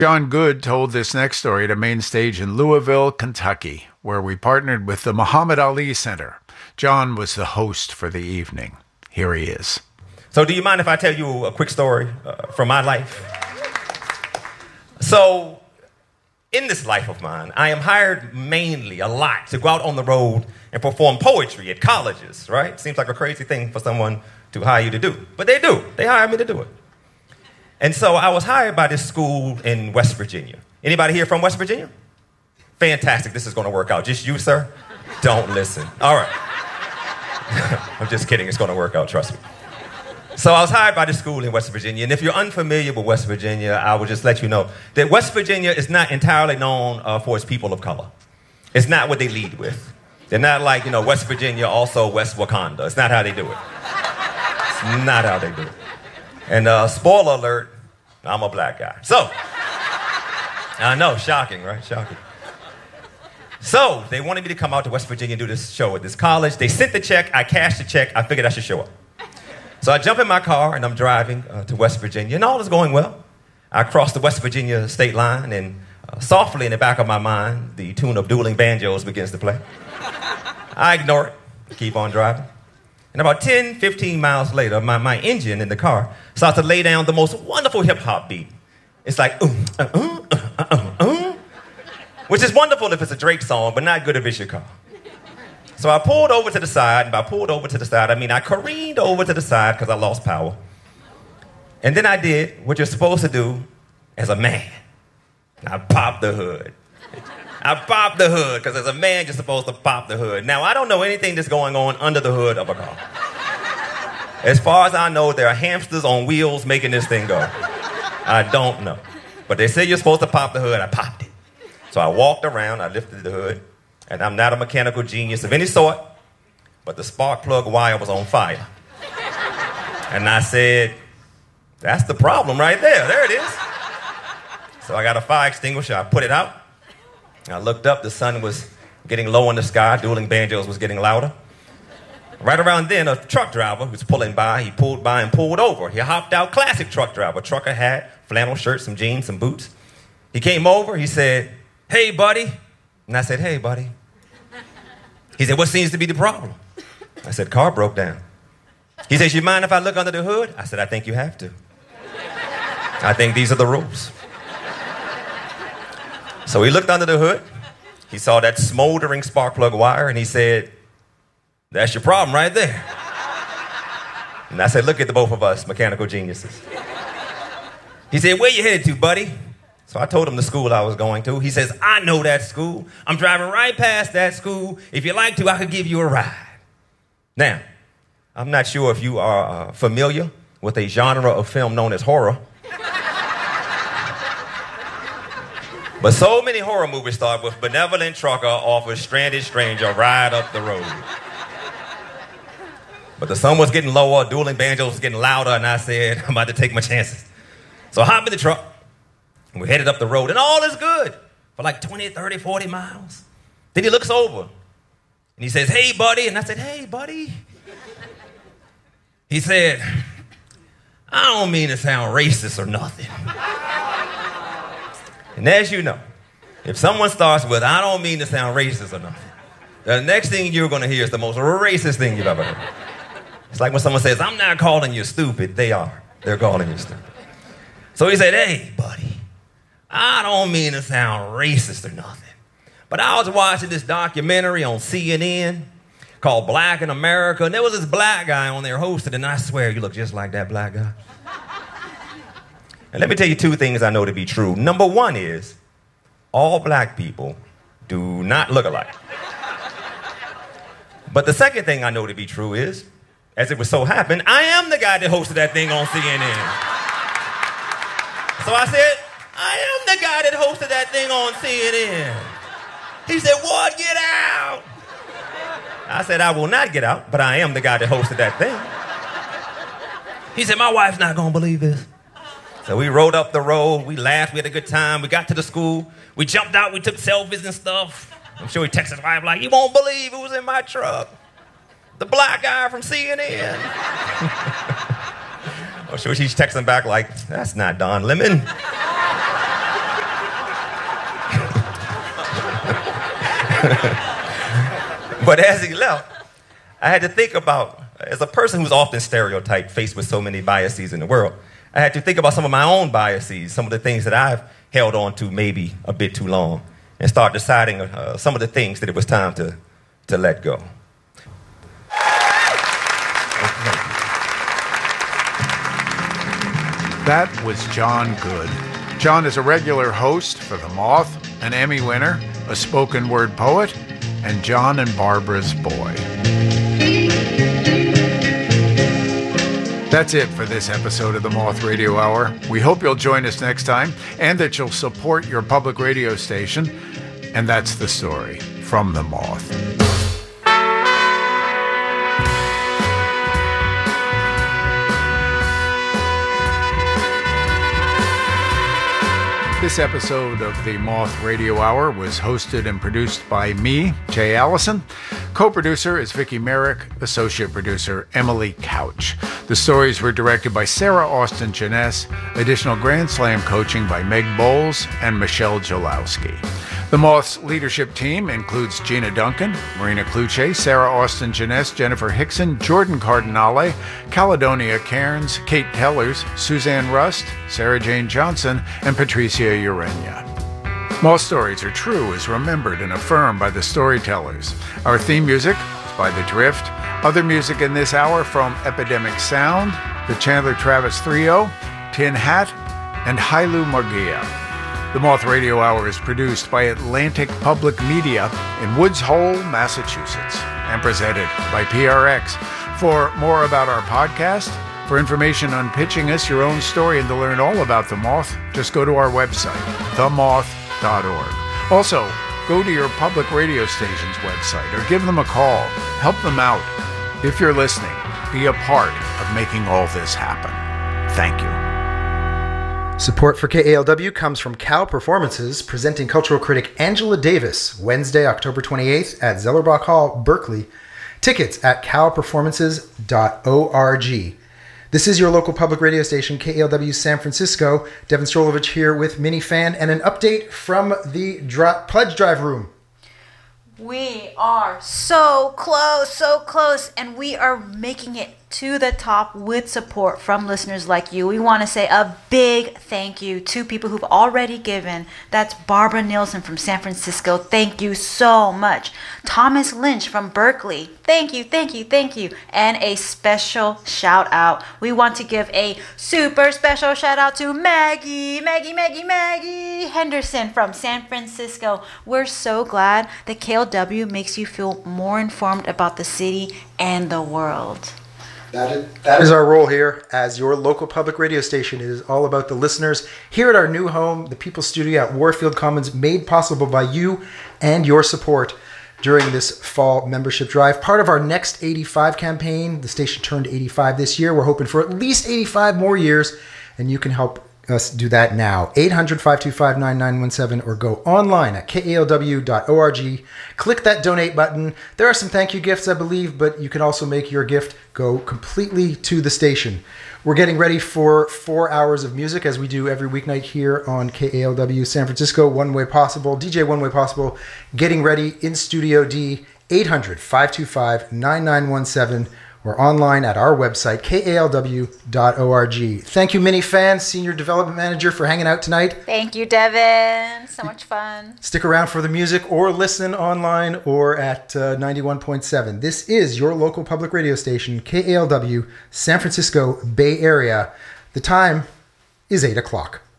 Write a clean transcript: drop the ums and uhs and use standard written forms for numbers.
John Good told this next story at a main stage in Louisville, Kentucky, where we partnered with the Muhammad Ali Center. John was the host for the evening. Here he is. So do you mind if I tell you a quick story from my life? So in this life of mine, I am hired mainly a lot to go out on the road and perform poetry at colleges, right? Seems like a crazy thing for someone to hire you to do, but they do. They hire me to do it. And so I was hired by this school in West Virginia. Anybody here from West Virginia? Fantastic, this is gonna work out. Just you, sir? Don't listen. All right. I'm just kidding, it's gonna work out, trust me. So I was hired by this school in West Virginia, and if you're unfamiliar with West Virginia, I will just let you know that West Virginia is not entirely known for its people of color. It's not what they lead with. They're not like, West Virginia, also West Wakanda. It's not how they do it. It's not how they do it. And spoiler alert, I'm a black guy. So, I know, shocking, right? Shocking. So, they wanted me to come out to West Virginia and do this show at this college. They sent the check, I cashed the check, I figured I should show up. So I jump in my car and I'm driving to West Virginia, and all is going well. I cross the West Virginia state line, and softly in the back of my mind, the tune of Dueling Banjos begins to play. I ignore it, keep on driving. And about 10, 15 miles later, my engine in the car starts to lay down the most wonderful hip-hop beat. It's like, which is wonderful if it's a Drake song, but not good if it's your car. So I pulled over to the side, and by pulled over to the side, I mean I careened over to the side because I lost power. And then I did what you're supposed to do as a man. I popped the hood. I popped the hood, because as a man, you're supposed to pop the hood. Now, I don't know anything that's going on under the hood of a car. As far as I know, there are hamsters on wheels making this thing go. I don't know. But they say you're supposed to pop the hood. I popped it. So I walked around, I lifted the hood, and I'm not a mechanical genius of any sort, but the spark plug wire was on fire. And I said, that's the problem right there. There it is. So I got a fire extinguisher, I put it out. I looked up, the sun was getting low in the sky, Dueling Banjos was getting louder. Right around then, a truck driver who was pulling by, he pulled by and pulled over. He hopped out, classic truck driver, trucker hat, flannel shirt, some jeans, some boots. He came over, he said, hey, buddy. And I said, hey, buddy. He said, what seems to be the problem? I said, car broke down. He says, you mind if I look under the hood? I said, I think you have to. I think these are the rules. So he looked under the hood, he saw that smoldering spark plug wire, and he said, that's your problem right there. And I said, look at the both of us, mechanical geniuses. He said, where you headed to, buddy? So I told him the school I was going to. He says, I know that school. I'm driving right past that school. If you'd like to, I could give you a ride. Now, I'm not sure if you are familiar with a genre of film known as horror. But so many horror movies start with benevolent trucker offers stranded stranger a ride up the road. But the sun was getting lower, Dueling Banjos was getting louder, and I said, I'm about to take my chances. So I hopped in the truck, and we headed up the road, and all is good for like 20, 30, 40 miles. Then he looks over, and he says, hey, buddy. And I said, hey, buddy. He said, I don't mean to sound racist or nothing. And as you know, if someone starts with, I don't mean to sound racist or nothing, the next thing you're going to hear is the most racist thing you've ever heard. It's like when someone says, I'm not calling you stupid. They are. They're calling you stupid. So he said, hey, buddy, I don't mean to sound racist or nothing, but I was watching this documentary on CNN called Black in America, and there was this black guy on there hosted, and I swear you look just like that black guy. And let me tell you two things I know to be true. Number one is, all black people do not look alike. But the second thing I know to be true is, as it would so happen, I am the guy that hosted that thing on CNN. So I said, I am the guy that hosted that thing on CNN. He said, what? Get out. I said, I will not get out, but I am the guy that hosted that thing. He said, my wife's not going to believe this. So we rode up the road, we laughed, we had a good time, we got to the school, we jumped out, we took selfies and stuff. I'm sure he texted his wife like, you won't believe who was in my truck. The black guy from CNN. I'm sure she's texting back like, that's not Don Lemon. But as he left, I had to think about, as a person who's often stereotyped, faced with so many biases in the world, I had to think about some of my own biases, some of the things that I've held on to maybe a bit too long, and start deciding some of the things that it was time to let go. That was John Good. John is a regular host for The Moth, an Emmy winner, a spoken word poet, and John and Barbara's boy. That's it for this episode of the Moth Radio Hour. We hope you'll join us next time and that you'll support your public radio station. And that's the story from The Moth. This episode of the Moth Radio Hour was hosted and produced by me, Jay Allison. Co-producer is Vicki Merrick, associate producer Emily Couch. The stories were directed by Sarah Austin Jeunesse, additional Grand Slam coaching by Meg Bowles and Michelle Jalowski. The Moth's leadership team includes Gina Duncan, Marina Cluche, Sarah Austin Jeunesse, Jennifer Hickson, Jordan Cardinale, Caledonia Cairns, Kate Tellers, Suzanne Rust, Sarah Jane Johnson, and Patricia Urenia. Moth stories are true as remembered and affirmed by the storytellers. Our theme music is by The Drift. Other music in this hour from Epidemic Sound, the Chandler Travis Trio, Tin Hat, and Hailu Margia. The Moth Radio Hour is produced by Atlantic Public Media in Woods Hole, Massachusetts, and presented by PRX. For more about our podcast, for information on pitching us your own story, and to learn all about The Moth, just go to our website, themoth.org. Also, go to your public radio station's website or give them a call. Help them out. If you're listening, be a part of making all this happen. Thank you. Support for KALW comes from Cal Performances, presenting cultural critic Angela Davis, Wednesday, October 28th at Zellerbach Hall, Berkeley. Tickets at calperformances.org. This is your local public radio station, KALW San Francisco. Devin Strolovich here with Mini Fan, and an update from the Pledge Drive room. We are so close, and we are making it to the top with support from listeners like you. We want to say a big thank you to people who've already given. That's Barbara Nielsen from San Francisco. Thank you so much. Thomas Lynch from Berkeley. Thank you. And a special shout out. We want to give a super special shout out to Maggie Henderson from San Francisco. We're so glad that KLW makes you feel more informed about the city and the world. That is our role here as your local public radio station. It is all about the listeners here at our new home, the People's Studio at Warfield Commons, made possible by you and your support during this fall membership drive. Part of our Next 85 campaign. The station turned 85 this year. We're hoping for at least 85 more years, and you can help us do that now. 800-525-9917 or go online at kalw.org. Click that donate button. There are some thank you gifts, I believe, but you can also make your gift go completely to the station. We're getting ready for 4 hours of music, as we do every weeknight here on KALW San Francisco. One Way Possible, DJ One Way Possible, getting ready in Studio D. 800-525-9917. We're online at our website, kalw.org. Thank you, Mini Fan, Senior Development Manager, for hanging out tonight. Thank you, Devin. So much fun. Stick around for the music or listen online or at 91.7. This is your local public radio station, KALW, San Francisco Bay Area. The time is 8 o'clock.